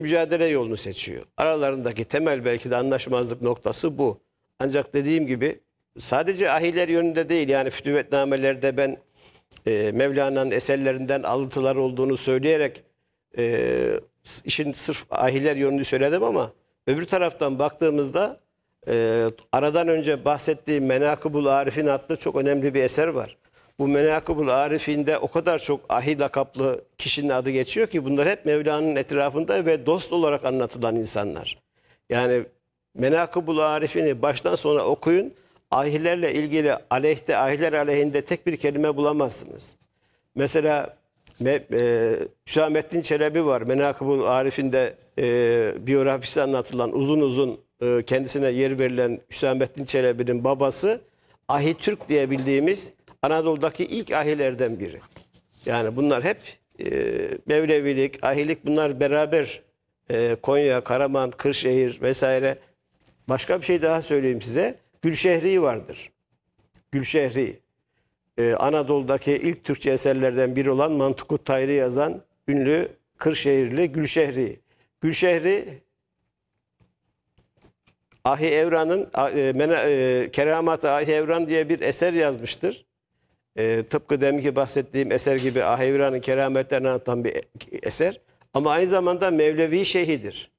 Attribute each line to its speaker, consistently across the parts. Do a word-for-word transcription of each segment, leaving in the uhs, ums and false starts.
Speaker 1: mücadele yolunu seçiyor. Aralarındaki temel belki de anlaşmazlık noktası bu. Ancak dediğim gibi sadece ahiler yönünde değil, yani fütüvetnamelerde ben e, Mevlana'nın eserlerinden alıntılar olduğunu söyleyerek e, işin sırf ahiler yönünü söyledim, ama öbür taraftan baktığımızda e, aradan önce bahsettiğim Menakıb-ül Arif'in adlı çok önemli bir eser var. Bu Menakıb-ül Arif'inde o kadar çok ahi lakaplı kişinin adı geçiyor ki bunlar hep Mevlana'nın etrafında ve dost olarak anlatılan insanlar. Yani Menakıb-ül Arif'ini baştan sona okuyun. Ahilerle ilgili aleyhte, ahiler aleyhinde tek bir kelime bulamazsınız. Mesela Me, e, Hüsamettin Çelebi var. Menakıb-ül Arif'inde e, biyografisi anlatılan, uzun uzun e, kendisine yer verilen Hüsamettin Çelebi'nin babası Ahi Türk diye bildiğimiz Anadolu'daki ilk ahilerden biri. Yani bunlar hep e, Mevlevilik, ahilik, bunlar beraber e, Konya, Karaman, Kırşehir vesaire. Başka bir şey daha söyleyeyim size. Gülşehri vardır. Gülşehri. Ee, Anadolu'daki ilk Türkçe eserlerden biri olan Mantık-ı Tayr'i yazan ünlü Kırşehirli Gülşehri. Gülşehri Ahi Evran'ın e, e, Keramat-ı Ahi Evran diye bir eser yazmıştır. E, tıpkı deminki bahsettiğim eser gibi Ahi Evran'ın kerametlerini anlatan bir eser. Ama aynı zamanda Mevlevi şeyhidir.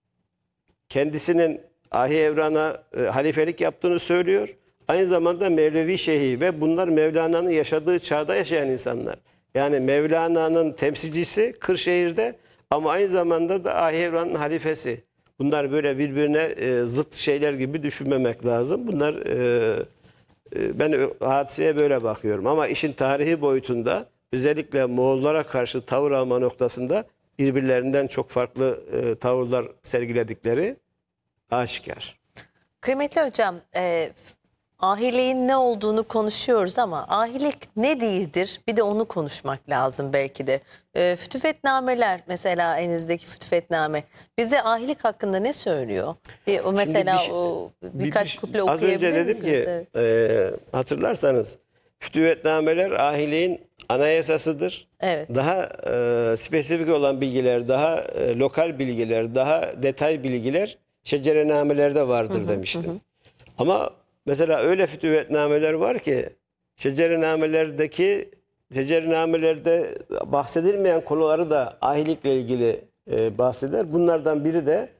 Speaker 1: Kendisinin Ahi Evran'a e, halifelik yaptığını söylüyor. Aynı zamanda Mevlevi şeyhi ve bunlar Mevlana'nın yaşadığı çağda yaşayan insanlar. Yani Mevlana'nın temsilcisi Kırşehir'de, ama aynı zamanda da Ahi Evran'ın halifesi. Bunlar böyle birbirine e, zıt şeyler gibi düşünmemek lazım. Bunlar e, e, ben hadiseye böyle bakıyorum. Ama işin tarihi boyutunda özellikle Moğollara karşı tavır alma noktasında birbirlerinden çok farklı e, tavırlar sergiledikleri aşikar.
Speaker 2: Kıymetli hocam, e, ahiliğin ne olduğunu konuşuyoruz ama ahilik ne değildir? Bir de onu konuşmak lazım belki de. E, fütüvetnameler, mesela elinizdeki fütüvetname bize ahilik hakkında ne söylüyor? Bir, o mesela
Speaker 1: bir,
Speaker 2: o
Speaker 1: bir,
Speaker 2: birkaç
Speaker 1: bir,
Speaker 2: kuple
Speaker 1: az
Speaker 2: okuyabilir
Speaker 1: önce dedim
Speaker 2: misiniz?
Speaker 1: ki
Speaker 2: Evet.
Speaker 1: e, hatırlarsanız fütüvetnameler ahiliğin anayasasıdır.
Speaker 2: Evet.
Speaker 1: Daha e, spesifik olan bilgiler, daha e, lokal bilgiler, daha detay bilgiler şecerenamelerde vardır, hı hı, demiştim. Hı hı. Ama mesela öyle fütüvetnameler var ki şecerenamelerdeki şecerenamelerde bahsedilmeyen konuları da ahilikle ilgili e, bahseder. Bunlardan biri de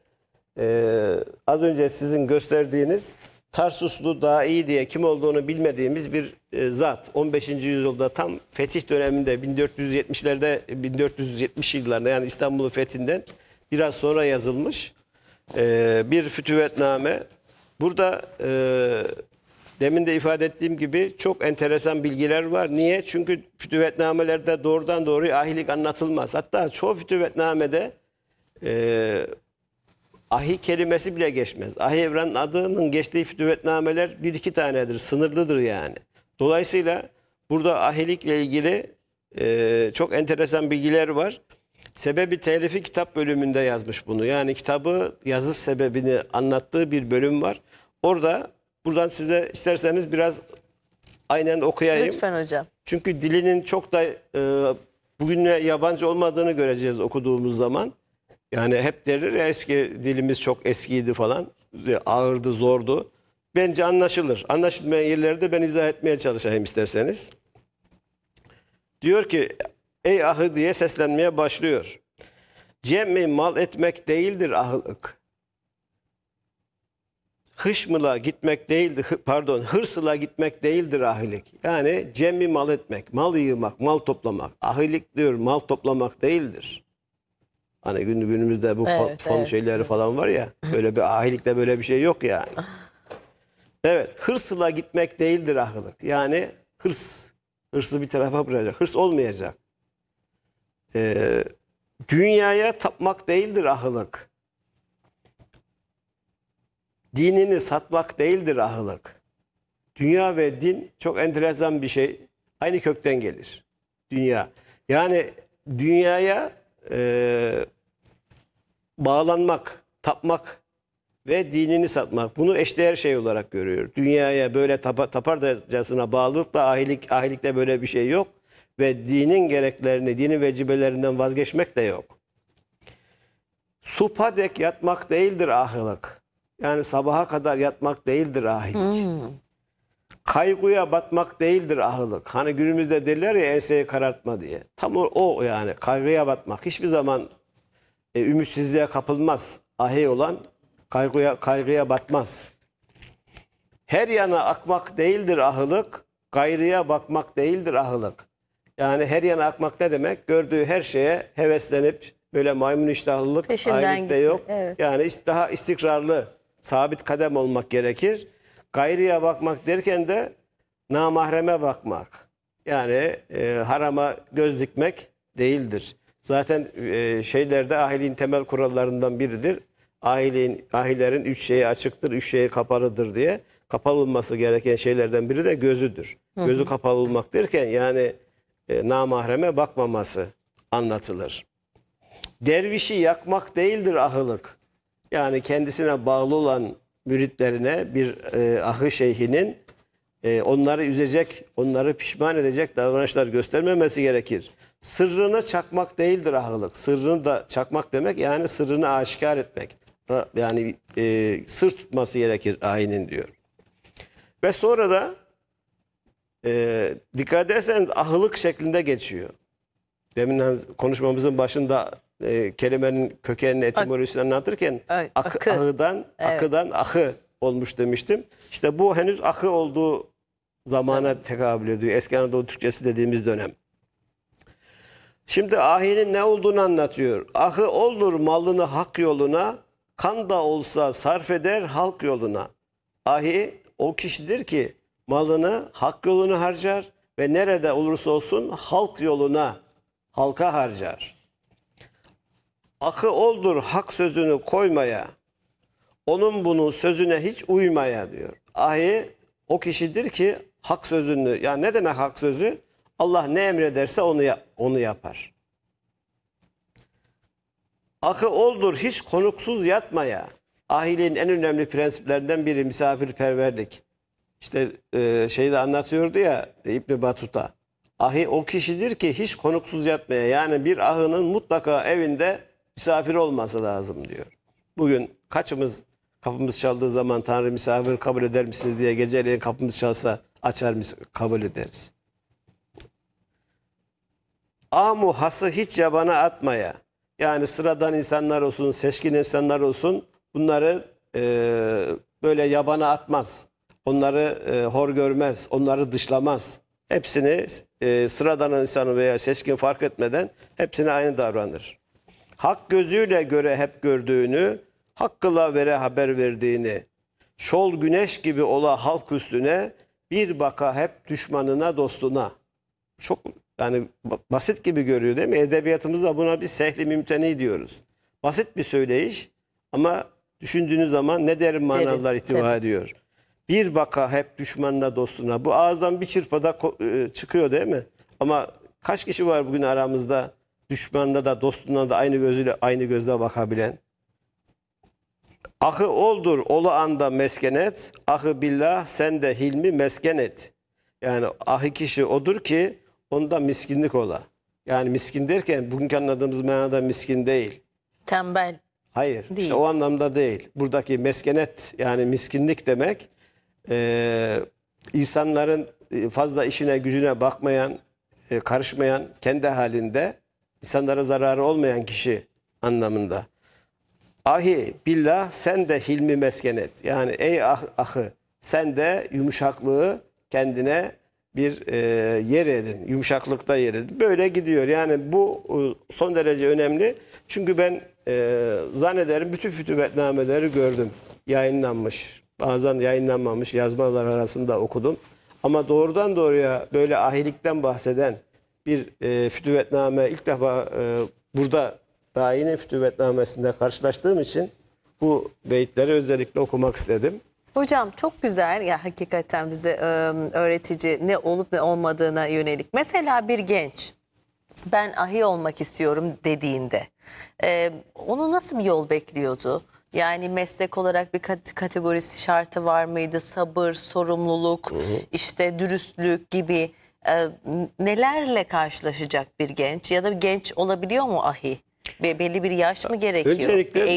Speaker 1: e, az önce sizin gösterdiğiniz Tarsuslu Dahi diye, kim olduğunu bilmediğimiz bir e, zat. on beşinci yüzyılda tam fetih döneminde bin dört yüz yetmişlerde bin dört yüz yetmiş yıllarında, yani İstanbul'un fethinden biraz sonra yazılmış e, bir fütüvetname. Burada e, demin de ifade ettiğim gibi çok enteresan bilgiler var. Niye? Çünkü fütüvetnamelerde doğrudan doğruya ahilik anlatılmaz. Hatta çoğu fütüvetnamede e, ahi kelimesi bile geçmez. Ahi Evran'ın adının geçtiği fütüvetnameler bir iki tanedir. Sınırlıdır yani. Dolayısıyla burada ahilikle ilgili e, çok enteresan bilgiler var. Sebebi telifi kitap bölümünde yazmış bunu. Yani kitabı yazı sebebini anlattığı bir bölüm var. Orada, buradan size isterseniz biraz aynen okuyayım.
Speaker 2: Lütfen hocam.
Speaker 1: Çünkü dilinin çok da e, bugüne yabancı olmadığını göreceğiz okuduğumuz zaman. Yani hep derler ya, eski dilimiz çok eskiydi falan, ağırdı, zordu. Bence anlaşılır. Anlaşılmayan yerlerde ben izah etmeye çalışayım isterseniz. Diyor ki, ey ahı diye seslenmeye başlıyor. Cem-i mal etmek değildir ahılık. Hışmıla gitmek değildir, pardon, hırsıla gitmek değildir ahilik. Yani cem-i mal etmek, mal yığmak, mal toplamak. Ahilik diyor, mal toplamak değildir. Hani günümüzde bu
Speaker 2: Evet,
Speaker 1: fon, fon
Speaker 2: evet.
Speaker 1: şeyleri falan var ya, böyle bir ahilikte böyle bir şey yok yani. Evet, hırsla gitmek değildir ahılık. Yani hırs, hırsı bir tarafa bırakacak, hırs olmayacak. Ee, dünyaya tapmak değildir ahılık. Dinini satmak değildir ahılık. Dünya ve din çok enteresan bir şey. Aynı kökten gelir. Dünya. Yani dünyaya e, bağlanmak, tapmak ve dinini satmak. Bunu eşdeğer şey olarak görüyor. Dünyaya böyle tapa, taparcasına bağlılıkla ahilik, ahilikte böyle bir şey yok. Ve dinin gereklerini, dinin vecibelerinden vazgeçmek de yok. Supa dek yatmak değildir ahilik. Yani sabaha kadar yatmak değildir ahilik.
Speaker 2: Hmm.
Speaker 1: Kaygıya batmak değildir ahilik. Hani günümüzde derler ya enseyi karartma diye. Tam o, o yani kaygıya batmak. Hiçbir zaman e, ümitsizliğe kapılmaz. Ahi olan kaygıya, kaygıya batmaz. Her yana akmak değildir ahilik. Gayrıya bakmak değildir ahilik. Yani her yana akmak ne demek? Gördüğü her şeye heveslenip böyle maymun iştahlılık
Speaker 2: Peşinden
Speaker 1: ahilikte
Speaker 2: gitmek,
Speaker 1: yok.
Speaker 2: evet.
Speaker 1: Yani ist- daha istikrarlı, sabit kadem olmak gerekir. Gayrıya bakmak derken de namahreme bakmak. Yani e, harama göz dikmek değildir. Zaten e, şeylerde ahiliğin temel kurallarından biridir. Ahiliğin, ahilerin üç şeyi açıktır, üç şeyi kapalıdır diye. Kapalı olması gereken şeylerden biri de gözüdür. Gözü kapalı olmak derken yani e, namahreme bakmaması anlatılır. Dervişi yakmak değildir ahılık. Yani kendisine bağlı olan müritlerine bir e, ahı şeyhinin e, onları üzecek, onları pişman edecek davranışlar göstermemesi gerekir. Sırrını çakmak değildir ahılık. Sırrını da çakmak demek yani sırrını aşikar etmek. Yani e, sır tutması gerekir ahinin diyor. Ve sonra da e, dikkat ederseniz ahılık şeklinde geçiyor. Demin konuşmamızın başında e, kelimenin kökenini, etimolojisini anlatırken
Speaker 2: Evet,
Speaker 1: akı,
Speaker 2: akı.
Speaker 1: ahıdan,
Speaker 2: Evet.
Speaker 1: akıdan ahı olmuş demiştim. İşte bu henüz akı olduğu zamana tekabül ediyor. Eski Anadolu Türkçesi dediğimiz dönem. Şimdi ahinin ne olduğunu anlatıyor. Ahı olur malını hak yoluna, kan da olsa sarf eder halk yoluna. Ahi o kişidir ki malını hak yoluna harcar ve nerede olursa olsun halk yoluna, halka harcar. Akı oldur hak sözünü koymaya, onun bunun sözüne hiç uymaya diyor. Ahi o kişidir ki hak sözünü, yani ne demek hak sözü? Allah ne emrederse onu yap, onu yapar. Akı oldur hiç konuksuz yatmaya. Ahiliğin en önemli prensiplerinden biri misafirperverlik. İşte e, şeyde anlatıyordu ya İbn Batuta. Ahi o kişidir ki hiç konuksuz yatmaya. Yani bir ahının mutlaka evinde misafir olması lazım diyor. Bugün kaçımız kapımız çaldığı zaman Tanrı misafir kabul eder misiniz diye geceleyin kapımız çalsa açar mısın kabul ederiz. Amu hası hiç yabana atmaya. Yani sıradan insanlar olsun, seçkin insanlar olsun bunları e, böyle yabana atmaz. Onları e, hor görmez, onları dışlamaz. Hepsini e, sıradan insanı veya seçkin fark etmeden hepsine aynı davranır. Hak gözüyle göre hep gördüğünü, hakkıyla vere haber verdiğini, şol güneş gibi ola halk üstüne, bir baka hep düşmanına dostuna. Çok yani basit gibi görüyor değil mi? Edebiyatımızda buna bir sehli mümteni diyoruz. Basit bir söyleyiş ama düşündüğünüz zaman ne derin manalar ihtiva
Speaker 2: tabii.
Speaker 1: ediyor. Bir baka hep düşmanına dostuna. Bu ağızdan bir çırpıda ko- e, çıkıyor değil mi? Ama kaç kişi var bugün aramızda düşmanına da dostuna da aynı gözüyle aynı gözle bakabilen? Ahı oldur olu anda meskenet, ahı billah sen de hilmi mesken et. Yani ahi kişi odur ki onda miskinlik ola. Yani miskin derken bugünkü anladığımız manada miskin değil.
Speaker 2: Tembel.
Speaker 1: Hayır.
Speaker 2: Değil.
Speaker 1: İşte o anlamda değil. Buradaki meskenet yani miskinlik demek e, insanların fazla işine gücüne bakmayan, e, karışmayan, kendi halinde insanlara zararı olmayan kişi anlamında. Ahi billah sen de hilmi meskenet. Yani ey ah, ahı sen de yumuşaklığı kendine bir e, yer edin. Yumuşaklıkta yer edin. Böyle gidiyor. Yani bu e, son derece önemli. Çünkü ben e, zannederim bütün fütüvetnameleri gördüm. Yayınlanmış. Bazen yayınlanmamış yazmalar arasında okudum. Ama doğrudan doğruya böyle ahilikten bahseden bir e, fütüvetname ilk defa e, burada Dahi'nin fütüvetnamesinde karşılaştığım için bu beyitleri özellikle okumak istedim.
Speaker 2: Hocam çok güzel ya hakikaten bize e, öğretici ne olup ne olmadığına yönelik. Mesela bir genç ben ahi olmak istiyorum dediğinde e, onu nasıl bir yol bekliyordu? Yani meslek olarak bir kat- kategorisi şartı var mıydı? Sabır, sorumluluk, işte dürüstlük gibi e, nelerle karşılaşacak bir genç ya da bir genç olabiliyor mu ahi? Be- belli bir yaş mı gerekiyor?
Speaker 1: Öncelikle
Speaker 2: Bir